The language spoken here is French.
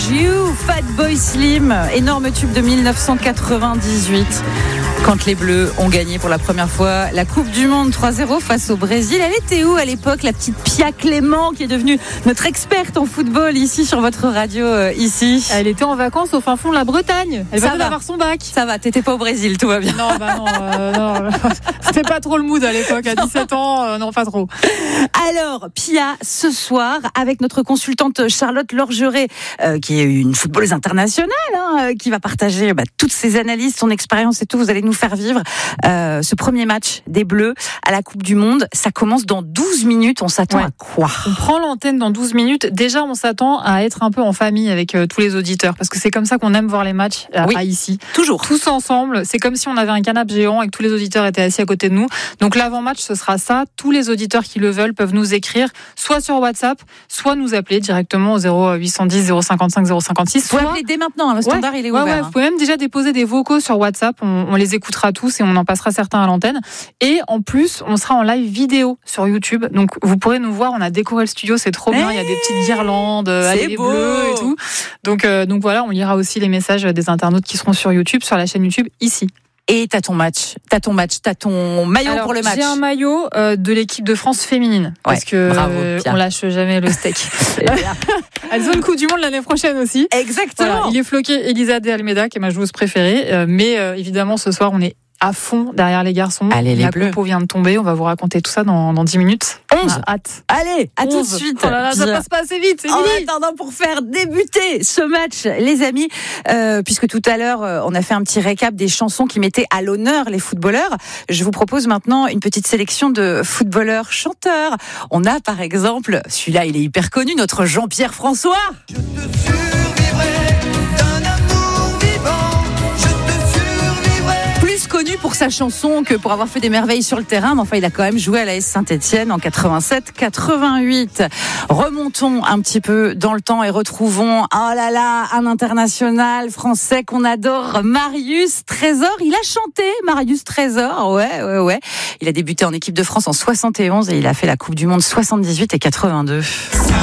You, Fatboy Slim, énorme tube de 1998. Quand les Bleus ont gagné pour la première fois la Coupe du Monde 3-0 face au Brésil. Elle était où à l'époque, la petite Pia Clément, qui est devenue notre experte en football ici sur votre radio ici? Elle était en vacances au fin fond de la Bretagne. Elle venait d'avoir son bac. Ça va, t'étais pas au Brésil, tout va bien. Non, non. C'était pas trop le mood à l'époque, à 17 ans, non, pas trop. Alors, Pia, ce soir, avec notre consultante Charlotte Lorgeret, qui est une footballeuse internationale, qui va partager toutes ses analyses, son expérience et tout. Vous allez nous faire vivre ce premier match des Bleus à la Coupe du Monde. Ça commence dans 12 minutes. On s'attend à quoi? On prend l'antenne dans 12 minutes. Déjà, on s'attend à être un peu en famille avec tous les auditeurs, parce que c'est comme ça qu'on aime voir les matchs à ici. Toujours. Tous ensemble. C'est comme si on avait un canapé géant et que tous les auditeurs étaient assis à côté de nous. Donc l'avant-match, ce sera ça. Tous les auditeurs qui le veulent peuvent nous écrire, soit sur WhatsApp, soit nous appeler directement au 0810 055 056. Vous pouvez appeler dès maintenant, le standard il est ouvert. Vous pouvez même déjà déposer des vocaux sur WhatsApp, on les écoutera tous et on en passera certains à l'antenne. Et en plus, on sera en live vidéo sur YouTube, donc vous pourrez nous voir. On a décoré le studio, c'est trop bien. Il y a des petites guirlandes, les bleus et tout. Donc voilà, on lira aussi les messages des internautes qui seront sur YouTube, sur la chaîne YouTube ici. Et t'as ton maillot pour le match. J'ai un maillot de l'équipe de France féminine. Parce que on lâche jamais le steak. Elles ont une Coupe du Monde l'année prochaine aussi. Exactement. Voilà, il est floqué Elisa de Almeida, qui est ma joueuse préférée. Mais évidemment, ce soir, on est à fond derrière les garçons. Allez, la compo vient de tomber. On va vous raconter tout ça dans 10 minutes. 11. Hâte. Allez, à tout de suite. Oh là là, ça passe pas assez vite. En attendant, pour faire débuter ce match, les amis, puisque tout à l'heure, on a fait un petit récap des chansons qui mettaient à l'honneur les footballeurs, je vous propose maintenant une petite sélection de footballeurs chanteurs. On a par exemple, celui-là, il est hyper connu, notre Jean-Pierre François. Je te survivrai d'un amour vivant, je te survivrai. Plus connu pour sa chanson que pour avoir fait des merveilles sur le terrain, mais enfin il a quand même joué à l'AS Saint-Etienne en 87-88. Remontons un petit peu dans le temps et retrouvons, un international français qu'on adore, Marius Trésor. Il a chanté Marius Trésor, ouais. Il a débuté en équipe de France en 71 et il a fait la Coupe du Monde 78 et 82.